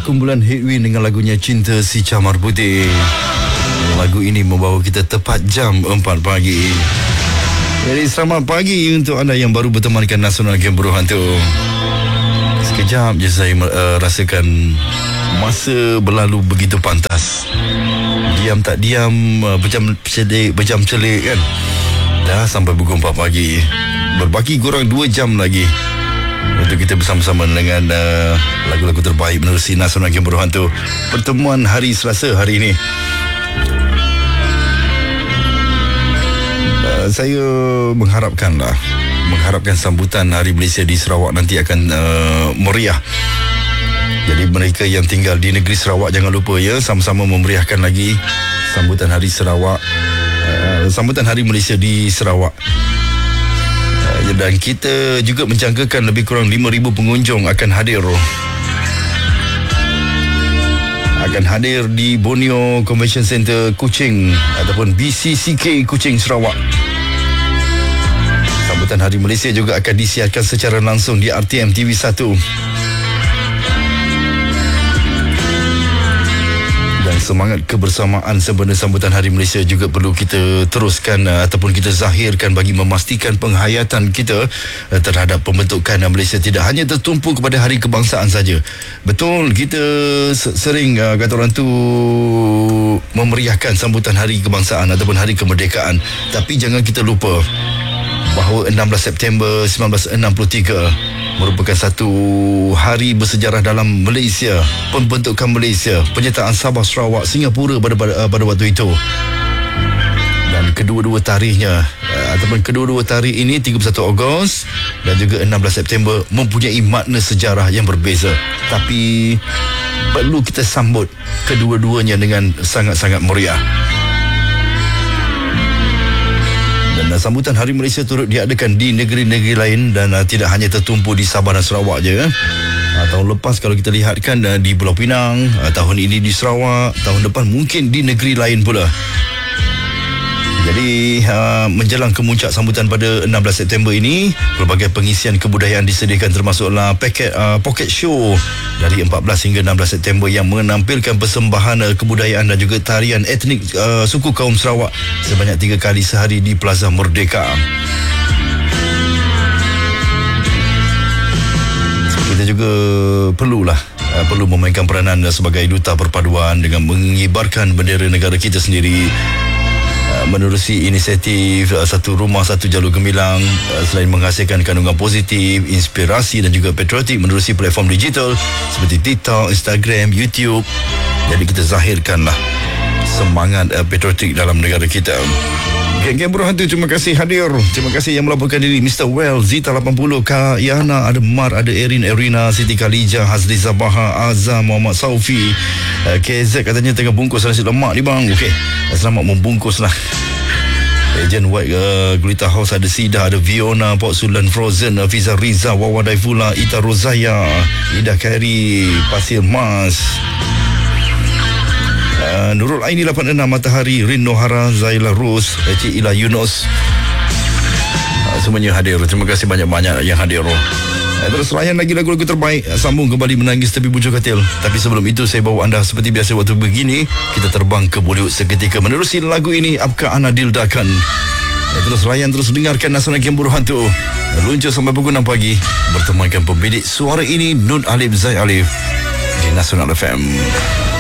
kumpulan Headwind dengan lagunya Cinta Si Camar Putih. Lagu ini membawa kita tepat jam 4 pagi. Jadi selamat pagi untuk anda yang baru bertemankan Nasional Game Buruh Hantu. Sekejap je saya rasakan masa berlalu begitu pantas. Diam tak diam, berjam celik kan. Dah sampai pukul 4 pagi. Berbaki kurang 2 jam lagi untuk kita bersama-sama dengan lagu-lagu terbaik menerusi Nasional Game Buruh Hantu. Pertemuan hari Selasa hari ini. Saya mengharapkan sambutan Hari Malaysia di Sarawak nanti akan meriah. Jadi mereka yang tinggal di negeri Sarawak jangan lupa ya, sama-sama memeriahkan lagi sambutan Hari Sarawak, sambutan Hari Malaysia di Sarawak. Dan kita juga menjangkakan lebih kurang 5,000 pengunjung akan hadir di Borneo Convention Center Kuching ataupun BCCK Kuching Sarawak. Sambutan Hari Malaysia juga akan disiarkan secara langsung di RTM TV1. Dan semangat kebersamaan sempena sambutan Hari Malaysia juga perlu kita teruskan ataupun kita zahirkan bagi memastikan penghayatan kita terhadap pembentukan Malaysia tidak hanya tertumpu kepada hari kebangsaan saja. Betul, kita sering kata orang tu memeriahkan sambutan hari kebangsaan ataupun hari kemerdekaan, tapi jangan kita lupa bahawa 16 September 1963 merupakan satu hari bersejarah dalam Malaysia, pembentukan Malaysia, penyertaan Sabah, Sarawak, Singapura pada waktu itu. Dan kedua-dua tarikhnya ataupun kedua-dua tarikh ini 31 Ogos dan juga 16 September mempunyai makna sejarah yang berbeza, tapi perlu kita sambut kedua-duanya dengan sangat-sangat meriah. Dan sambutan Hari Malaysia turut diadakan di negeri-negeri lain dan tidak hanya tertumpu di Sabah dan Sarawak je. Tahun lepas kalau kita lihatkan di Pulau Pinang, tahun ini di Sarawak, tahun depan mungkin di negeri lain pula. Jadi menjelang kemuncak sambutan pada 16 September ini, pelbagai pengisian kebudayaan disediakan termasuklah pocket show dari 14 hingga 16 September yang menampilkan persembahan kebudayaan dan juga tarian etnik suku kaum Sarawak sebanyak 3 kali sehari di Plaza Merdeka. Kita juga perlu memainkan peranan sebagai duta perpaduan dengan mengibarkan bendera negara kita sendiri. Menerusi inisiatif Satu Rumah Satu Jalur Gemilang, selain menghasilkan kandungan positif, inspirasi dan juga patriotik menerusi platform digital seperti TikTok, Instagram, YouTube. Jadi kita zahirkanlah semangat patriotik dalam negara kita. Geng Buruh Hantu, terima kasih hadir. Terima kasih yang melaporkan diri: Mr. Well, Zita 80, Kak Yana, ada Mar, ada Erin, Erina, Siti Khalijah, Hazli Zabaha, Azam, Muhammad Saufi. KZ katanya tengah bungkus nasi lemak ni bang. Okey, selamat membungkus lah. Agent White, Gulita House, ada Sida, ada Viona, Port Sulan Frozen, Fiza Riza, Wawa Daifula, Ita Rozaya, Ida Khairi, Pasir Mas, Nurul Aini 86, Matahari, Rin Nohara, Zaila Rose, Cik Ila Yunus. Semuanya hadir. Terima kasih banyak-banyak yang hadir. Terus layan lagi lagu-lagu terbaik. Sambung kembali menangis tepi bujur katil. Tapi sebelum itu saya bawa anda seperti biasa waktu begini, kita terbang ke Bollywood seketika menerusi lagu ini, Apka Ana Dildakan. Terus layan, terus dengarkan Nasional Game Buruh Hantu. Luncur sampai pukul 6 pagi. Bertemankan pembidik suara ini, Nun Alif Zai Alif di Nasional FM.